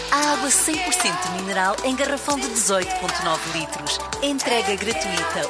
A água 100% mineral em garrafão de 18,9 litros. Entrega gratuita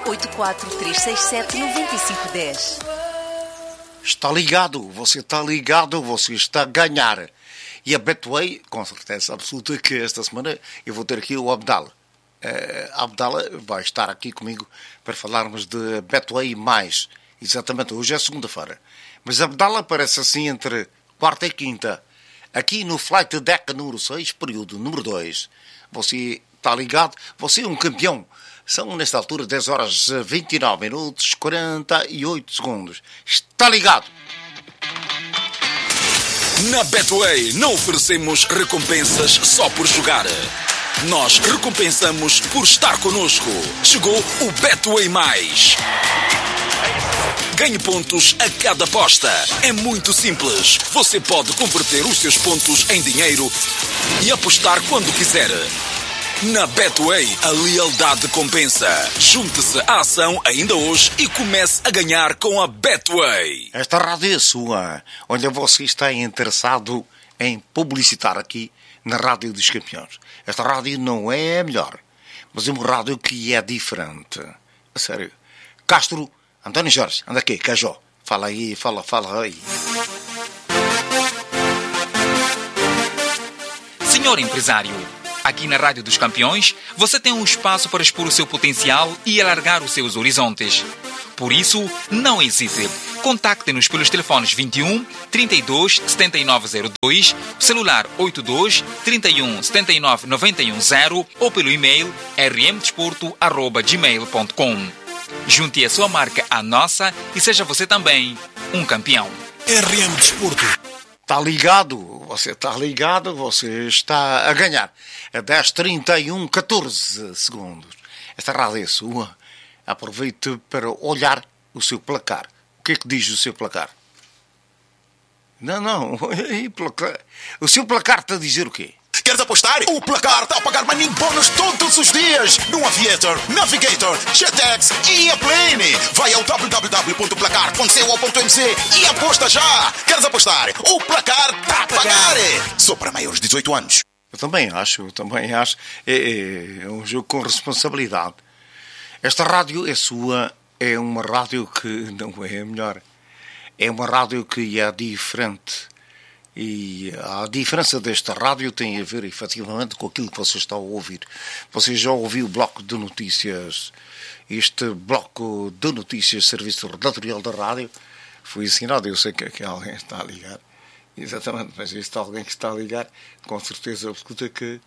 843679510. Está ligado, você está a ganhar. E a Betway, com certeza absoluta, que esta semana eu vou ter aqui o Abdala. Abdala vai estar aqui comigo para falarmos de Betway mais. Exatamente, hoje é segunda-feira. Mas Abdala aparece assim entre quarta e quinta. Aqui no Flight Deck número 6, período número 2. Você está ligado? Você é um campeão. São, nesta altura, 10 horas 29 minutos 48 segundos. Está ligado? Na Betway não oferecemos recompensas só por jogar. Nós recompensamos por estar connosco. Chegou o Betway Mais. Ganhe pontos a cada aposta. É muito simples. Você pode converter os seus pontos em dinheiro e apostar quando quiser. Na Betway, a lealdade compensa. Junte-se à ação ainda hoje e comece a ganhar com a Betway. Esta rádio é sua. Olha, você está interessado em publicitar aqui na Rádio dos Campeões. Esta rádio não é a melhor, mas é uma rádio que é diferente. A sério. Castro, António Jorge, anda aqui, Cajó. Fala aí, fala aí. Senhor empresário, aqui na Rádio dos Campeões, você tem um espaço para expor o seu potencial e alargar os seus horizontes. Por isso, não hesite. Contacte-nos pelos telefones 21 32 7902, celular 82 31 79 910 ou pelo e-mail rmdesporto@gmail.com. Junte a sua marca à nossa e seja você também um campeão. RM Desporto. Está ligado, você está a ganhar. É 10:31, 14 segundos. Esta rádio é sua. Aproveite para olhar o seu placar. O que é que diz o seu placar? Não. O seu placar está a dizer o quê? Queres apostar? O Placar está a pagar Money Bônus todos os dias no Aviator, Navigator, Jetex e Airplane. Vai ao www.placar.co.mz e aposta já. Queres apostar? O Placar está a pagar. Só para maiores de 18 anos. Eu também acho. É um jogo com responsabilidade. Esta rádio é sua. É uma rádio que não é a melhor. É uma rádio que é diferente. E a diferença desta rádio tem a ver, efetivamente, com aquilo que você está a ouvir. Você já ouviu o bloco de notícias? Este bloco de notícias, Serviço Redatorial da Rádio, foi assinado. Eu sei que alguém está a ligar. Exatamente, mas este alguém que está a ligar, com certeza absoluta que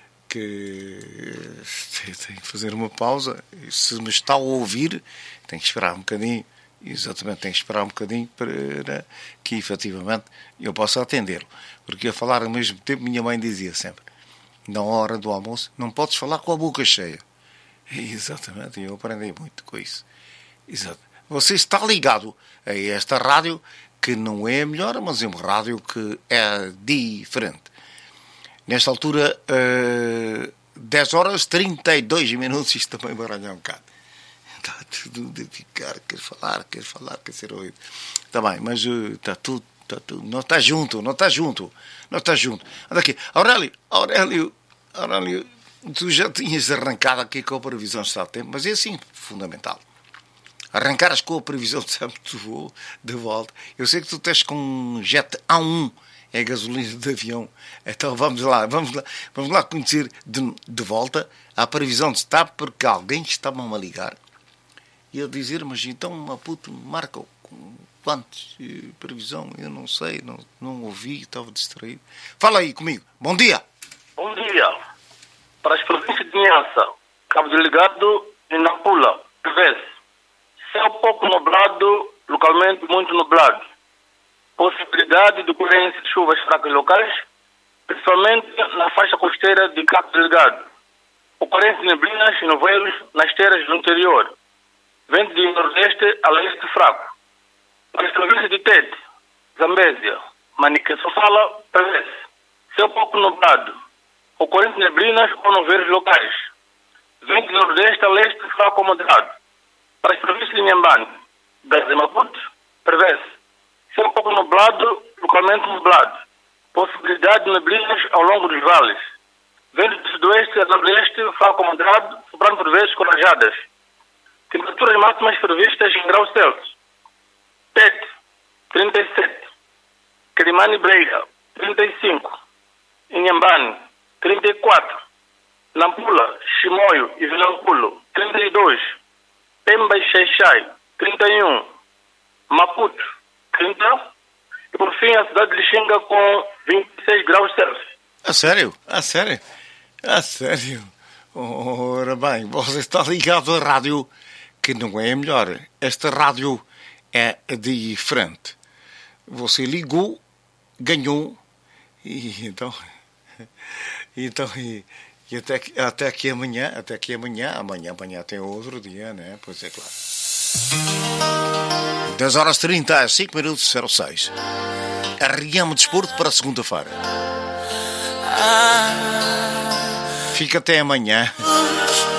tem que fazer uma pausa. E se me está a ouvir, tem que esperar um bocadinho. Exatamente, tem que esperar um bocadinho para que, efetivamente, eu possa atendê-lo. Porque a falar ao mesmo tempo, minha mãe dizia sempre, na hora do almoço, não podes falar com a boca cheia. Exatamente, e eu aprendi muito com isso. Exato. Você está ligado a esta rádio, que não é a melhor, mas é uma rádio que é diferente. Nesta altura, 10 horas 32 minutos, isto também vai arranhar um bocado. Está tudo a ficar, quer falar, quer ser ouvido. Está bem, mas está tudo. Não está junto. Anda aqui. Aurélio, tu já tinhas arrancado aqui com a previsão de estado de tempo, mas é assim, fundamental. Arrancares com a previsão de estado de voo, de volta. Eu sei que tu estás com um jet A1, é gasolina de avião. Então vamos lá conhecer de volta a previsão de estado, porque alguém estava-me a ligar. E eu dizer, mas então, Maputo, marca quantos? Previsão, eu não sei, não ouvi, estava distraído. Fala aí comigo. Bom dia. Bom dia. Para as províncias de Nhança, Cabo Delgado e Nampula, prevê-se céu pouco nublado, localmente muito nublado. Possibilidade de ocorrência de chuvas fracas locais, principalmente na faixa costeira de Cabo Delgado. Ocorrência de neblinas e nevoeiros nas terras do interior. Vento de nordeste a leste fraco. Para as províncias de Tete, Zambésia, Manica, Sofala, prevê-se céu pouco nublado. Ocorrência de neblinas ou nevoeiros locais. Vento de nordeste a leste fraco ou moderado. Para as províncias de Inhambane, Gaza e Maputo, prevê-se céu pouco nublado, localmente nublado. Possibilidade de neblinas ao longo dos vales. Vento do sudoeste a nordeste, fraco moderado, soprando por vezes com rajadas. Temperaturas máximas previstas em graus Celsius. Tete, 37. Quilimane Brega, 35. Inhambane, 34. Nampula, Chimoio e Vilanculo, 32. Pemba e Xai-Xai, 31. Maputo, 30. E por fim a cidade de Lixinga com 26 graus Celsius. A sério? A sério? A sério? Ora bem, você está ligado à rádio que não é a melhor. Esta rádio é diferente. Você ligou, ganhou e então até que amanhã tem outro dia, né? Pois é, claro. 10h30, 5 minutos 06. RM Desporto para segunda-feira. Fica até amanhã.